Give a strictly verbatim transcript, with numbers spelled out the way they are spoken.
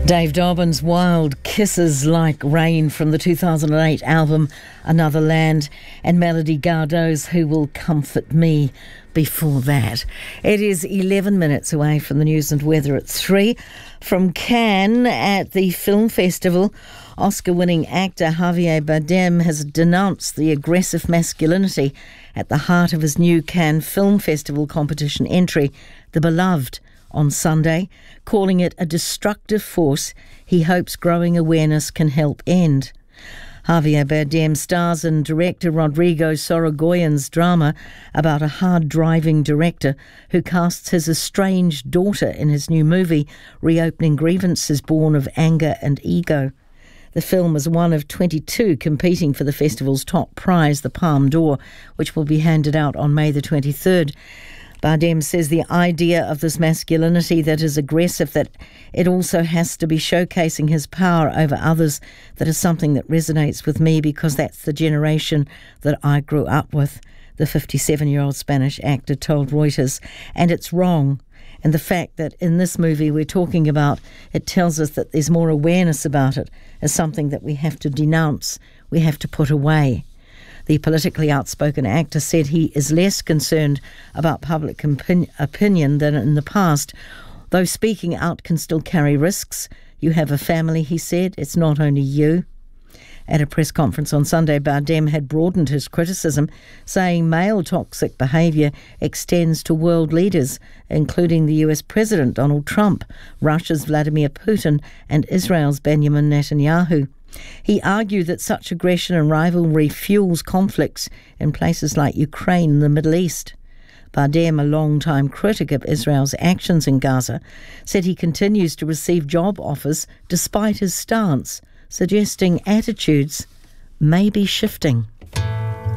Dave Dobbyn's Wild Kisses Like Rain from the two thousand eight album Another Land, and Melody Gardot's Who Will Comfort Me before that. It is eleven minutes away from the news and weather at three. From Cannes at the film festival, Oscar-winning actor Javier Bardem has denounced the aggressive masculinity at the heart of his new Cannes Film Festival competition entry, The Beloved, on Sunday, calling it a destructive force he hopes growing awareness can help end. Javier Bardem stars in director Rodrigo Sorogoyen's drama about a hard-driving director who casts his estranged daughter in his new movie, reopening grievances born of anger and ego. The film is one of twenty-two competing for the festival's top prize, the Palme d'Or, which will be handed out on May the twenty-third. Bardem says the idea of this masculinity that is aggressive, that it also has to be showcasing his power over others, that is something that resonates with me because that's the generation that I grew up with, the fifty-seven-year-old Spanish actor told Reuters. And it's wrong. And the fact that in this movie we're talking about, it tells us that there's more awareness about it as something that we have to denounce, we have to put away. The politically outspoken actor said he is less concerned about public opin- opinion than in the past, though speaking out can still carry risks. You have a family, he said. It's not only you. At a press conference on Sunday, Bardem had broadened his criticism, saying male toxic behaviour extends to world leaders, including the U S President Donald Trump, Russia's Vladimir Putin, and Israel's Benjamin Netanyahu. He argued that such aggression and rivalry fuels conflicts in places like Ukraine and the Middle East. Bardem, a long-time critic of Israel's actions in Gaza, said he continues to receive job offers despite his stance, suggesting attitudes may be shifting.